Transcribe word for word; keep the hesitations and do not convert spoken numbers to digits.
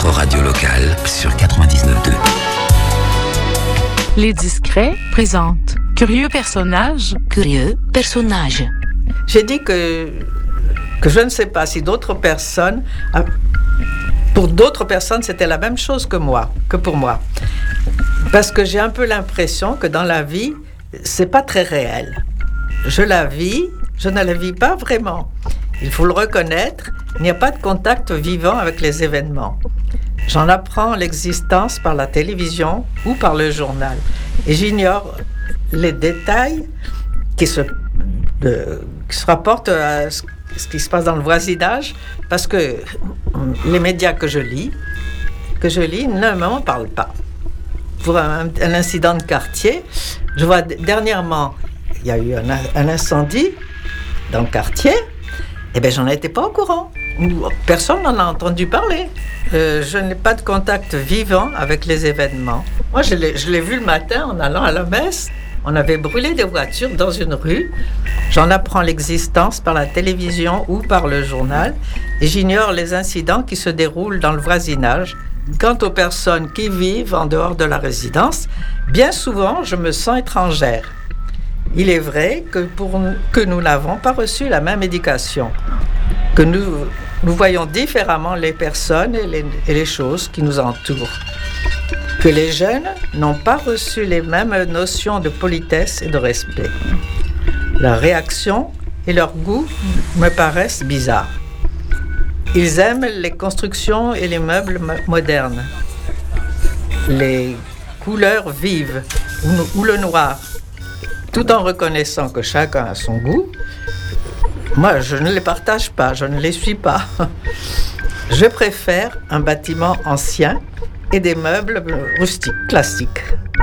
votre radio locale sur quatre-vingt-dix-neuf point deux. Les Discrets présentent Curieux personnage. Curieux personnage. J'ai dit que, que je ne sais pas si d'autres personnes, pour d'autres personnes, c'était la même chose que moi, que pour moi. Parce que j'ai un peu l'impression que dans la vie, c'est pas très réel. Je la vis, je ne la vis pas vraiment. Il faut le reconnaître, il n'y a pas de contact vivant avec les événements. J'en apprends l'existence par la télévision ou par le journal. Et j'ignore les détails qui se, de, qui se rapportent à ce, ce qui se passe dans le voisinage, parce que les médias que je lis, que je lis ne m'en parlent pas. Pour un, un incident de quartier, je vois dernièrement, il y a eu un, un incendie dans le quartier, et bien j'en étais pas au courant. Personne n'en a entendu parler. Euh, je n'ai pas de contact vivant avec les événements. Moi, je l'ai, je l'ai vu le matin en allant à la messe. On avait brûlé des voitures dans une rue. J'en apprends l'existence par la télévision ou par le journal. Et j'ignore les incidents qui se déroulent dans le voisinage. Quant aux personnes qui vivent en dehors de la résidence, bien souvent, je me sens étrangère. Il est vrai que, pour, que nous n'avons pas reçu la même éducation, que nous, nous voyons différemment les personnes et les, et les choses qui nous entourent, que les jeunes n'ont pas reçu les mêmes notions de politesse et de respect. Leur réaction et leur goût me paraissent bizarres. Ils aiment les constructions et les meubles modernes, les couleurs vives ou, ou le noir, tout en reconnaissant que chacun a son goût. Moi, je ne les partage pas, je ne les suis pas. Je préfère un bâtiment ancien et des meubles rustiques, classiques.